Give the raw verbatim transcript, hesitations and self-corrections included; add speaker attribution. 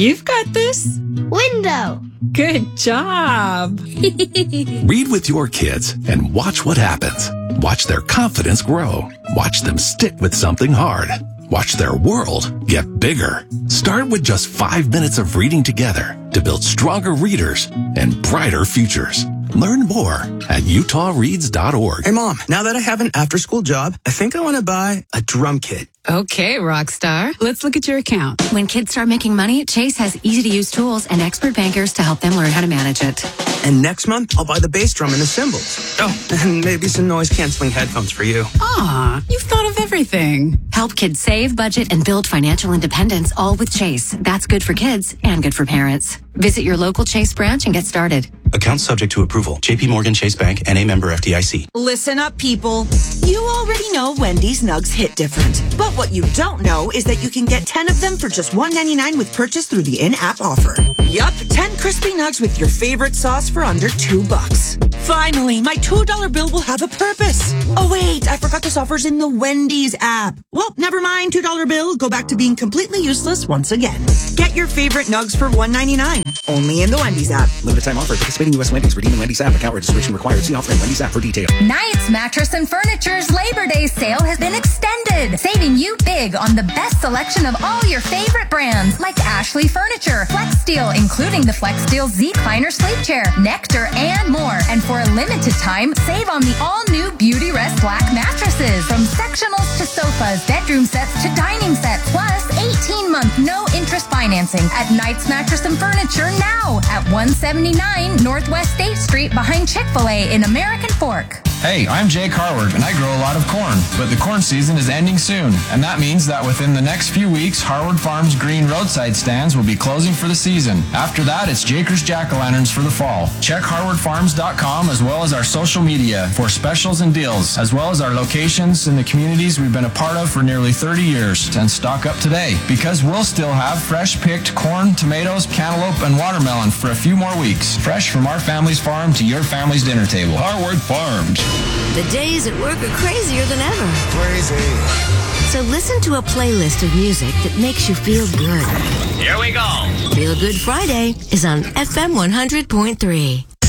Speaker 1: You've got this.
Speaker 2: Window.
Speaker 1: Good job.
Speaker 3: Read with your kids and watch what happens. Watch their confidence grow. Watch them stick with something hard. Watch their world get bigger. Start with just five minutes of reading together to build stronger readers and brighter futures. Learn more at utah reads dot org.
Speaker 4: Hey, Mom, now that I have an after-school job, I think I want to buy a drum kit.
Speaker 1: Okay, Rockstar. Let's look at your account.
Speaker 5: When kids start making money, Chase has easy-to-use tools and expert bankers to help them learn how to manage it.
Speaker 4: And next month, I'll buy the bass drum and the cymbals. Oh, and maybe some noise-canceling headphones for you.
Speaker 1: Aw, you've thought of everything.
Speaker 5: Help kids save, budget, and build financial independence, all with Chase. That's good for kids and good for parents. Visit your local Chase branch and get started.
Speaker 6: Account subject to approval. J P Morgan Chase Bank and a member F D I C.
Speaker 7: Listen up, people. You already know Wendy's Nugs hit different. But what you don't know is that you can get ten of them for just one ninety-nine with purchase through the in-app offer. Yup, ten crispy nugs with your favorite sauce for under two bucks. Finally, my two dollar bill will have a purpose. Oh wait, I forgot this offer's in the Wendy's app. Well, never mind, two dollar bill. Go back to being completely useless once again. Get your favorite nugs for one ninety-nine. Only in the Wendy's app.
Speaker 8: Limited time offer. Participating U S Wendy's. Redeeming Wendy's app. Account registration required. See offer in Wendy's app for details.
Speaker 9: Knight's Mattress and Furniture's Labor Day sale has been extended, saving you big on the best selection of all your favorite brands like Ashley Furniture, Flex Steel, including the Flex Steel Z-Cliner Sleep Chair, Nectar, and more. And for a limited time, save on the all-new Beauty Rest Black mattresses. From sectionals to sofas, bedroom sets to dining sets, plus eighteen month no-interest financing at Knight's Mattress and Furniture now at one seventy-nine Northwest State Street behind Chick-fil-A in American Fork.
Speaker 10: Hey, I'm Jake Harward, and I grow a lot of corn, but the corn season is ending soon, and that means that within the next few weeks, Harward Farms green roadside stands will be closing for the season. After that, it's Jakers Jack-o'-lanterns for the fall. Check harward farms dot com as well as our social media for specials and deals, as well as our locations in the communities we've been a part of for nearly thirty years, and stock up today, because we'll still have fresh-picked corn, tomatoes, cantaloupe, and watermelon for a few more weeks. Fresh from our family's farm to your family's dinner table. Harward Farms.
Speaker 11: The days at work are crazier than ever.
Speaker 12: Crazy.
Speaker 11: So listen to a playlist of music that makes you feel good.
Speaker 12: Here we go.
Speaker 11: Feel Good Friday is on F M one hundred point three.